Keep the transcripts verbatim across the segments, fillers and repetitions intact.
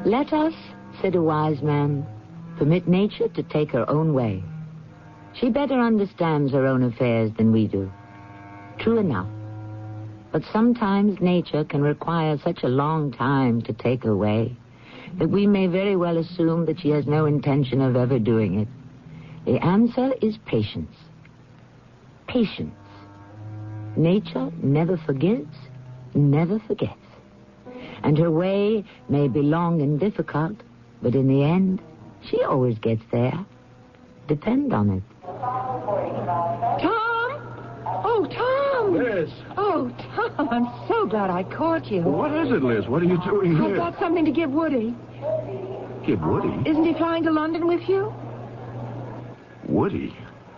Let us, said a wise man, permit nature to take her own way. She better understands her own affairs than we do. True enough. But sometimes nature can require such a long time to take her way that we may very well assume that she has no intention of ever doing it. The answer is patience. Patience. Nature never forgives, never forgets. And her way may be long and difficult, but in the end, she always gets there. Depend on it. Tom! Oh, Tom! Liz! Oh, Tom, I'm so glad I caught you. What is it, Liz? What are you doing I've here? got something to give Woody. Give Woody? Isn't he flying to London with you? Woody?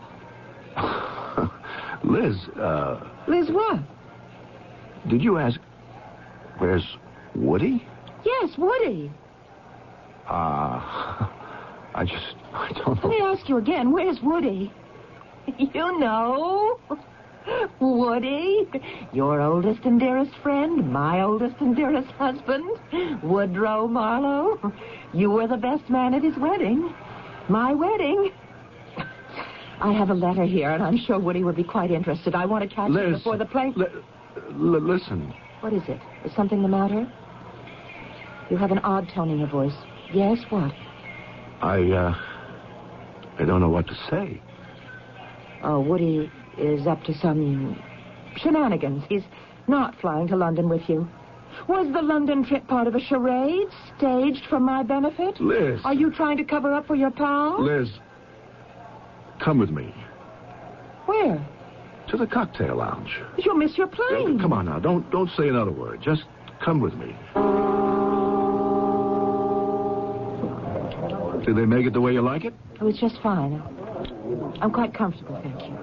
Liz, uh... Liz, what? Did you ask... Where's Woody? Yes, Woody. Uh... I just... I don't know. Let me ask you again, where's Woody? You know... Woody, your oldest and dearest friend, my oldest and dearest husband, Woodrow Marlowe. You were the best man at his wedding. My wedding. I have a letter here, and I'm sure Woody would be quite interested. I want to catch Liz, him before the plane... Li- li- listen. What is it? Is something the matter? You have an odd tone in your voice. Yes, what? I, uh... I don't know what to say. Oh, Woody is up to some shenanigans. He's not flying to London with you. Was the London trip part of a charade staged for my benefit? Liz. Are you trying to cover up for your pal? Liz, come with me. Where? To the cocktail lounge. You'll miss your plane. Come on now, don't don't say another word. Just come with me. Did they make it the way you like it? Oh, it's just fine. I'm quite comfortable, thank you.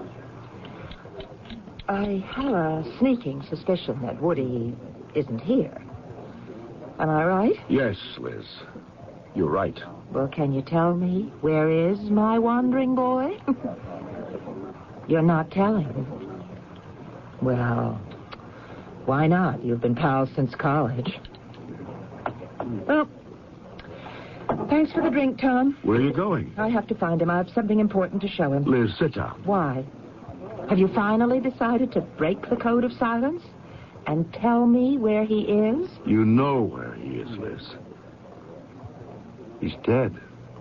I have a sneaking suspicion that Woody isn't here. Am I right? Yes, Liz. You're right. Well, can you tell me where is my wandering boy? You're not telling. Well, why not? You've been pals since college. Well, thanks for the drink, Tom. Where are you going? I have to find him. I have something important to show him. Liz, sit down. Why? Have you finally decided to break the code of silence and tell me where he is? You know where he is, Liz. He's dead.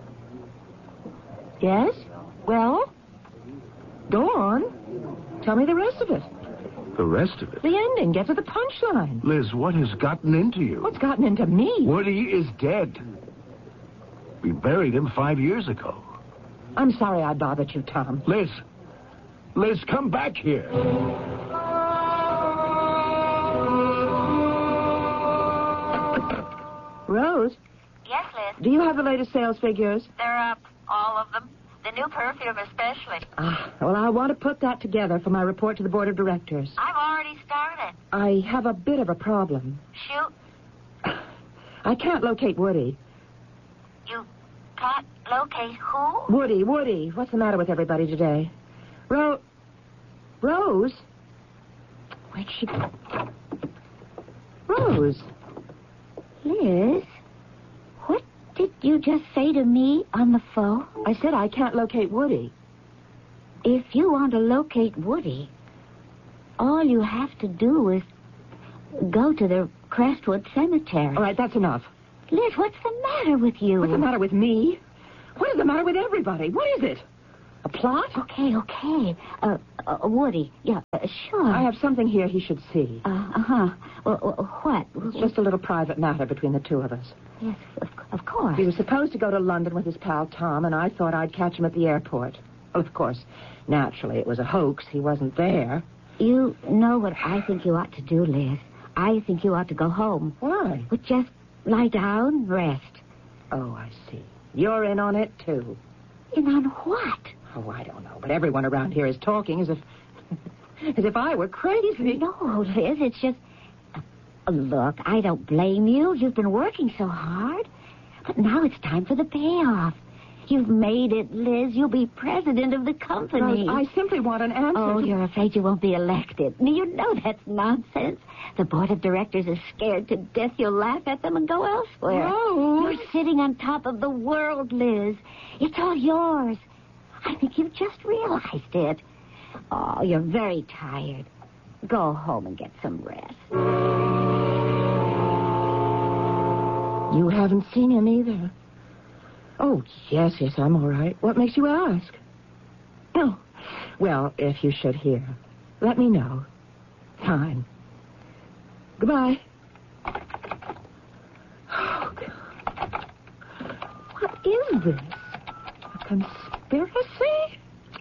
Yes? Well, go on. Tell me the rest of it. The rest of it? The ending. Get to the punchline. Liz, what has gotten into you? What's gotten into me? Woody is dead. We buried him five years ago. I'm sorry I bothered you, Tom. Liz. Liz, come back here. Rose? Yes, Liz. Do you have the latest sales figures? They're up, all of them. The new perfume especially. Ah, well, I want to put that together for my report to the board of directors. I've already started. I have a bit of a problem. Shoot. I can't locate Woody. You can't locate who? Woody, Woody. What's the matter with everybody today? Ro... Rose? Where'd she go? Rose. Liz, what did you just say to me on the phone? I said I can't locate Woody. If you want to locate Woody, all you have to do is go to the Crestwood Cemetery. All right, that's enough. Liz, what's the matter with you? What's the matter with me? What is the matter with everybody? What is it? A plot? Okay, okay. Uh, uh Woody, yeah, uh, sure. I have something here he should see. Uh, uh-huh. Well, uh, what? It's just a little private matter between the two of us. Yes, of, of course. He was supposed to go to London with his pal Tom, and I thought I'd catch him at the airport. Well, of course, naturally, it was a hoax. He wasn't there. You know what I think you ought to do, Liz. I think you ought to go home. Why? But just lie down, rest. Oh, I see. You're in on it, too. In on what? Oh, I don't know, but everyone around here is talking as if... as if I were crazy. No, Liz, it's just... Uh, look, I don't blame you. You've been working so hard. But now it's time for the payoff. You've made it, Liz. You'll be president of the company. Rose, I simply want an answer. Oh, to... you're afraid you won't be elected. You know that's nonsense. The board of directors is scared to death you'll laugh at them and go elsewhere. Rose. You're sitting on top of the world, Liz. It's all yours. I think you've just realized it. Oh, you're very tired. Go home and get some rest. You haven't seen him either. Oh, yes, yes, I'm all right. What makes you ask? Oh, well, if you should hear, let me know. Fine. Goodbye. Oh, God. What is this? A conspiracy?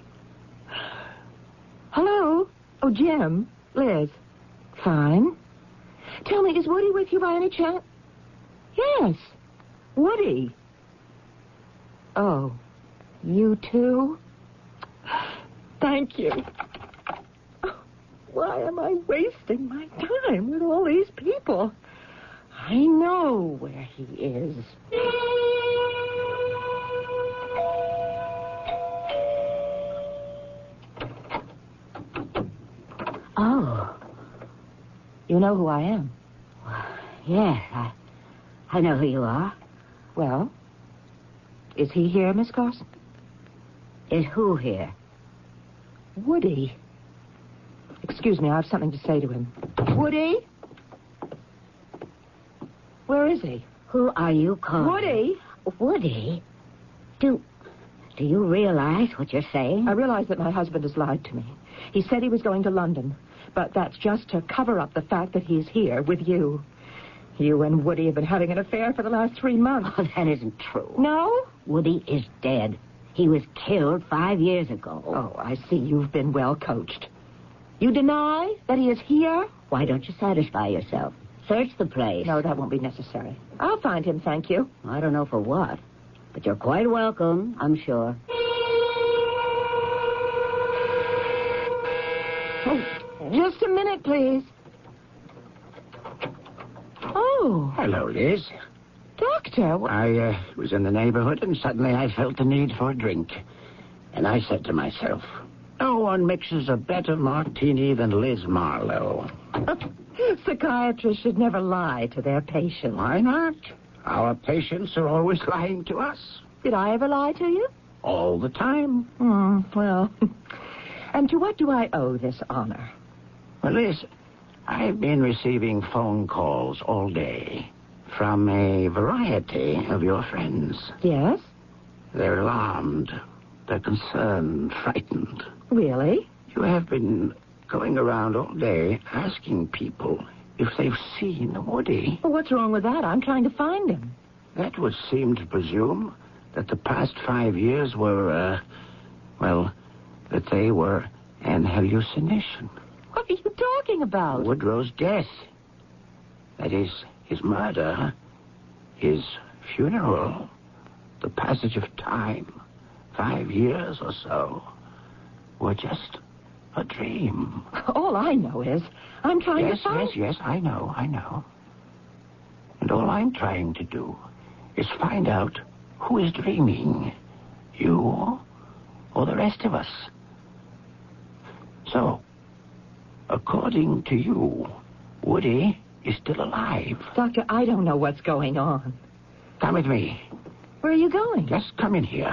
Hello? Oh, Jim. Liz. Fine. Tell me, is Woody with you by any chance? Yes. Woody. Oh, you too? Thank you. Oh, why am I wasting my time with all these people? I know where he is. Oh. You know who I am? Yes, I, I know who you are. Well, is he here, Miss Carson? Is who here? Woody. Excuse me, I have something to say to him. Woody? Where is he? Who are you calling? Woody? Woody? Do, do you realize what you're saying? I realize that my husband has lied to me. He said he was going to London, but that's just to cover up the fact that he's here with you. You and Woody have been having an affair for the last three months. Oh, that isn't true. No? Woody is dead. He was killed five years ago. Oh, I see you've been well coached. You deny that he is here? Why don't you satisfy yourself? Search the place. No, that won't be necessary. I'll find him, thank you. I don't know for what, but you're quite welcome, I'm sure. Oh, just a minute, please. Oh, Hello, Liz. Doctor. wh- I uh, was in the neighborhood, and suddenly I felt the need for a drink. And I said to myself, no one mixes a better martini than Liz Marlowe. Psychiatrists should never lie to their patients. Why not? Our patients are always lying to us. Did I ever lie to you? All the time. Hmm, well. And to what do I owe this honor? Well, Liz, I've been receiving phone calls all day from a variety of your friends. Yes? They're alarmed. They're concerned, frightened. Really? You have been going around all day asking people if they've seen Woody. Well, what's wrong with that? I'm trying to find him. That would seem to presume that the past five years were, uh, well, that they were an hallucination. What are you talking about? Woodrow's death. That is, his murder, his funeral, the passage of time, five years or so, were just a dream. All I know is I'm trying Yes, to find... yes, yes, I know, I know. And all I'm trying to do is find out who is dreaming, you or the rest of us. So, according to you, Woody is still alive. Doctor, I don't know what's going on. Come with me. Where are you going? Just come in here.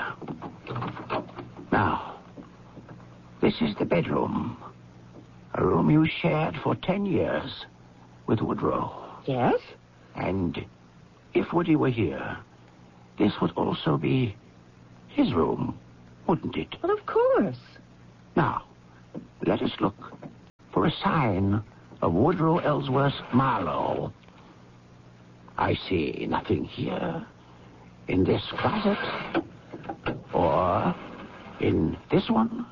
Now, this is the bedroom. A room you shared for ten years with Woodrow. Yes? And if Woody were here, this would also be his room, wouldn't it? Well, of course. Now, let us look for a sign of Woodrow Ellsworth Marlowe. I see nothing here in this closet or in this one.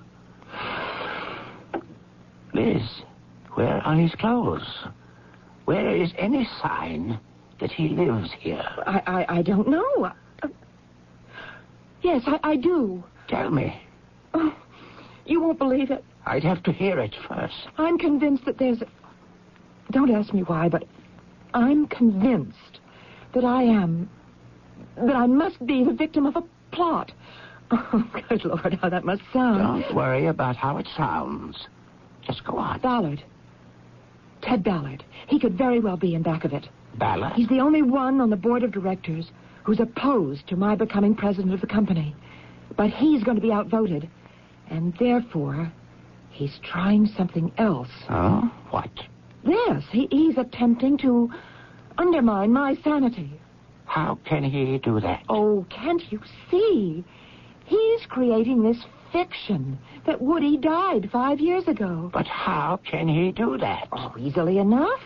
Liz, where are his clothes? Where is any sign that he lives here? I I, I don't know. Uh, yes, I, I do. Tell me. Oh, you won't believe it. I'd have to hear it first. I'm convinced that there's... A... Don't ask me why, but I'm convinced that I am... that I must be the victim of a plot. Oh, good Lord, how that must sound. Don't worry about how it sounds. Just go on. Ballard. Ted Ballard. He could very well be in back of it. Ballard? He's the only one on the board of directors who's opposed to my becoming president of the company. But he's going to be outvoted. And therefore, he's trying something else. Oh? What? Yes, he, he's attempting to undermine my sanity. How can he do that? Oh, can't you see? He's creating this fiction that Woody died five years ago. But how can he do that? Oh, easily enough.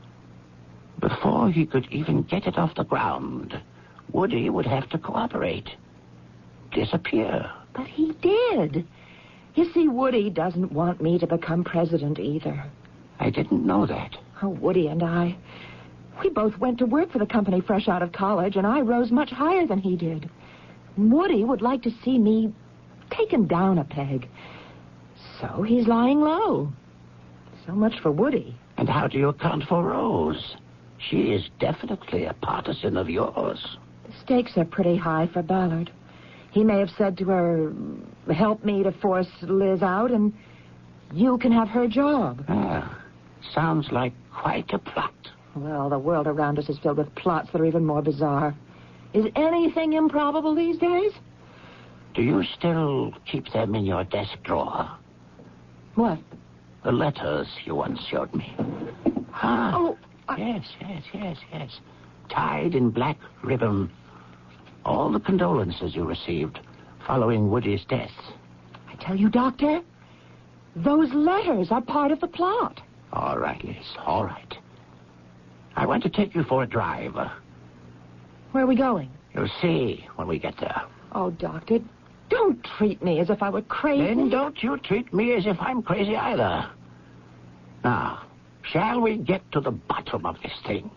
Before he could even get it off the ground, Woody would have to cooperate. Disappear. But he did. You see, Woody doesn't want me to become president either. I didn't know that. Oh, Woody and I, we both went to work for the company fresh out of college, and I rose much higher than he did. Woody would like to see me taken down a peg. So he's lying low. So much for Woody. And how do you account for Rose? She is definitely a partisan of yours. The stakes are pretty high for Ballard. He may have said to her, help me to force Liz out, and you can have her job. Ah, sounds like quite a plot. Well, the world around us is filled with plots that are even more bizarre. Is anything improbable these days? Do you still keep them in your desk drawer? What? The letters you once showed me. Ah, Oh, I... yes, yes, yes, yes. Tied in black ribbon. All the condolences you received following Woody's death. I tell you, Doctor, those letters are part of the plot. All right, Liz, all right. I want to take you for a drive. Where are we going? You'll see when we get there. Oh, Doctor, don't treat me as if I were crazy. Then don't you treat me as if I'm crazy either. Now, shall we get to the bottom of this thing?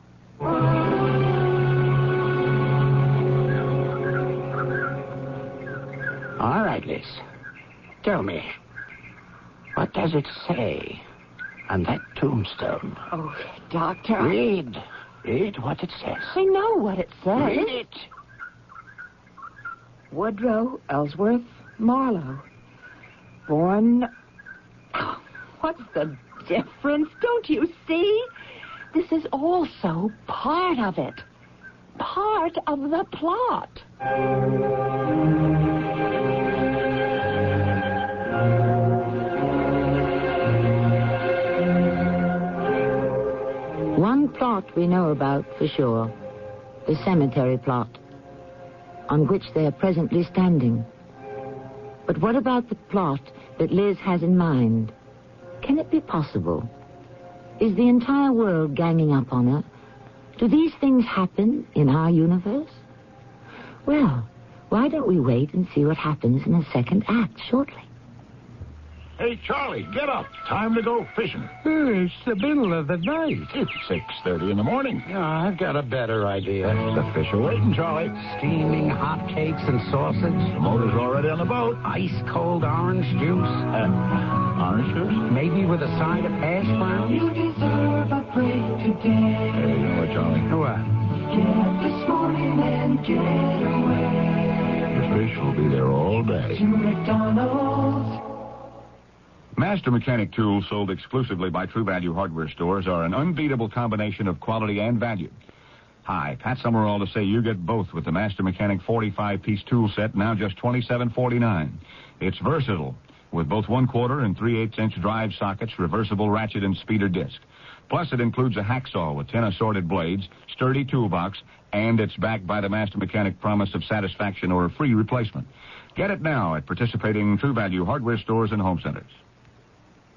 All right, Liz. Tell me, what does it say on that tombstone? Oh, Doctor. Read. Read what it says. I know what it says. Read it. Woodrow Ellsworth Marlowe. Born... Oh, what's the difference? Don't you see? This is also part of it. Part of the plot. One plot we know about for sure, the cemetery plot, on which they are presently standing. But what about the plot that Liz has in mind? Can it be possible? Is the entire world ganging up on her? Do these things happen in our universe? Well, why don't we wait and see what happens in the second act shortly? Hey, Charlie, get up. Time to go fishing. It's the middle of the night. It's six thirty in the morning. Oh, I've got a better idea. The fish are waiting, Charlie. Steaming hot cakes and sausage. The motor's already on the boat. Ice cold orange juice. Uh, orange juice? Maybe with a side of hash browns. You deserve a break today. Hey, you know what, Charlie? What? Get this morning and get away. The fish will be there all day. To McDonald's. Master Mechanic tools sold exclusively by True Value hardware stores are an unbeatable combination of quality and value. Hi, Pat Summerall to say you get both with the Master Mechanic forty-five piece tool set, now just twenty-seven forty-nine. It's versatile, with both one-quarter and three-eighths inch drive sockets, reversible ratchet and speeder disc. Plus, it includes a hacksaw with ten assorted blades, sturdy toolbox, and it's backed by the Master Mechanic promise of satisfaction or a free replacement. Get it now at participating True Value hardware stores and home centers.